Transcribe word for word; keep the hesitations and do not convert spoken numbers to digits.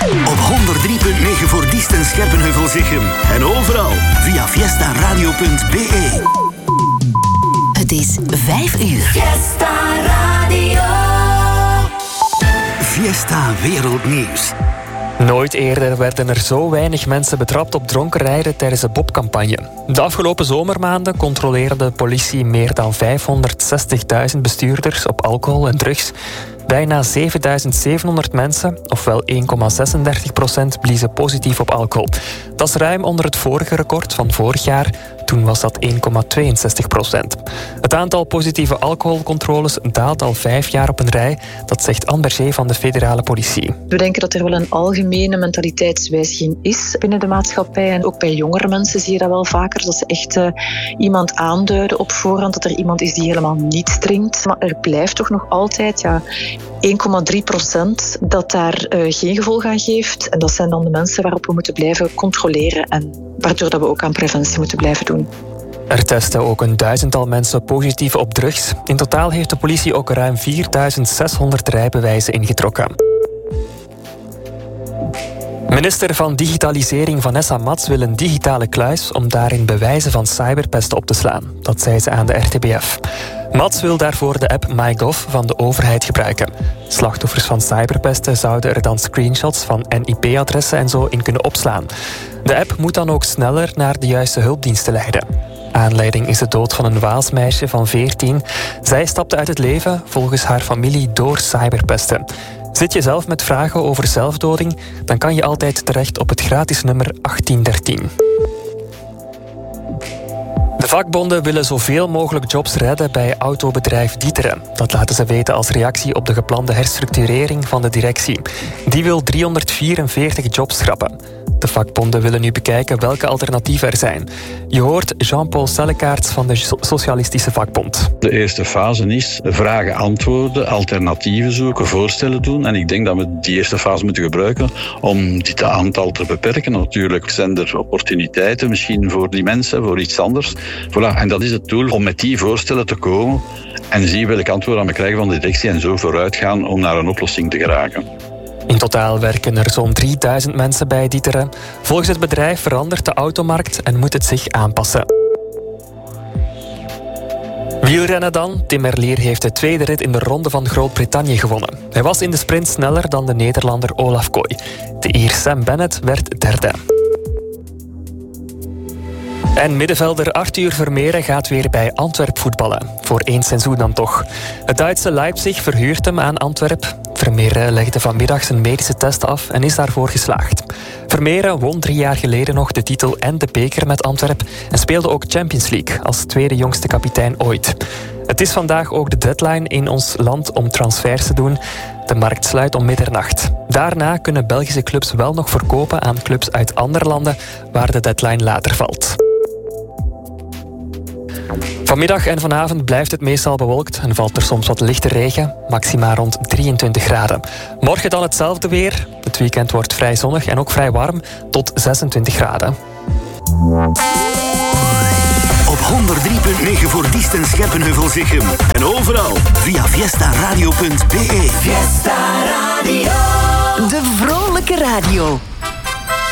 Op honderd drie punt negen voor Diest en Scherpenheuvel-Zichem. En overal via fiesta radio punt b e. Het is vijf uur. Fiesta Radio. Fiesta Wereldnieuws. Nooit eerder werden er zo weinig mensen betrapt op dronken rijden tijdens de Bob-campagne. De afgelopen zomermaanden controleerde de politie meer dan vijfhonderdzestigduizend bestuurders op alcohol en drugs. Bijna zevenduizend zevenhonderd mensen, ofwel één komma zesendertig procent, bliezen positief op alcohol. Dat is ruim onder het vorige record van vorig jaar. Toen was dat één komma tweeënzestig procent. Het aantal positieve alcoholcontroles daalt al vijf jaar op een rij. Dat zegt Anne Berger van de federale politie. We denken dat er wel een algemene mentaliteitswijziging is binnen de maatschappij. En ook bij jongere mensen zie je dat wel vaker. Dat ze echt uh, iemand aanduiden op voorhand. Dat er iemand is die helemaal niet drinkt. Maar er blijft toch nog altijd ja, één komma drie procent dat daar uh, geen gevolg aan geeft. En dat zijn dan de mensen waarop we moeten blijven controleren. En waardoor dat we ook aan preventie moeten blijven doen. Er testen ook een duizendtal mensen positief op drugs. In totaal heeft de politie ook ruim vierduizend zeshonderd rijbewijzen ingetrokken. Minister van Digitalisering Vanessa Mats wil een digitale kluis om daarin bewijzen van cyberpesten op te slaan. Dat zei ze aan de R T B F. Mats wil daarvoor de app MyGov van de overheid gebruiken. Slachtoffers van cyberpesten zouden er dan screenshots van N I P-adressen en zo in kunnen opslaan. De app moet dan ook sneller naar de juiste hulpdiensten leiden. Aanleiding is de dood van een Waals meisje van veertien. Zij stapte uit het leven volgens haar familie door cyberpesten. Zit je zelf met vragen over zelfdoding? Dan kan je altijd terecht op het gratis nummer achttien dertien. De vakbonden willen zoveel mogelijk jobs redden bij autobedrijf D'Ieteren. Dat laten ze weten als reactie op de geplande herstructurering van de directie. Die wil driehonderdvierenveertig jobs schrappen. De vakbonden willen nu bekijken welke alternatieven er zijn. Je hoort Jean-Paul Sellekaerts van de Socialistische Vakbond. De eerste fase is vragen, antwoorden, alternatieven zoeken, voorstellen doen. En ik denk dat we die eerste fase moeten gebruiken om dit aantal te beperken. Natuurlijk zijn er opportuniteiten misschien voor die mensen, voor iets anders. Voilà. En dat is het doel, om met die voorstellen te komen en zien welke antwoorden we krijgen van de directie en zo vooruit gaan om naar een oplossing te geraken. In totaal werken er zo'n drieduizend mensen bij D'Ieteren. Volgens het bedrijf verandert de automarkt en moet het zich aanpassen. Wielrennen dan. Tim Merlier heeft de tweede rit in de Ronde van Groot-Brittannië gewonnen. Hij was in de sprint sneller dan de Nederlander Olaf Kooi. De Ier Sam Bennett werd derde. En middenvelder Arthur Vermeeren gaat weer bij Antwerp voetballen. Voor één seizoen dan toch. Het Duitse Leipzig verhuurt hem aan Antwerp. Vermeeren legde vanmiddag zijn medische test af en is daarvoor geslaagd. Vermeeren won drie jaar geleden nog de titel en de beker met Antwerp en speelde ook Champions League als tweede jongste kapitein ooit. Het is vandaag ook de deadline in ons land om transfers te doen. De markt sluit om middernacht. Daarna kunnen Belgische clubs wel nog verkopen aan clubs uit andere landen waar de deadline later valt. Vanmiddag en vanavond blijft het meestal bewolkt en valt er soms wat lichte regen, maxima rond drieëntwintig graden. Morgen dan hetzelfde weer. Het weekend wordt vrij zonnig en ook vrij warm, tot zesentwintig graden. Op honderd drie punt negen voor Diest en Scherpenheuvel-Zichem. En overal via fiesta radio punt b e. Fiesta Radio. De vrolijke radio.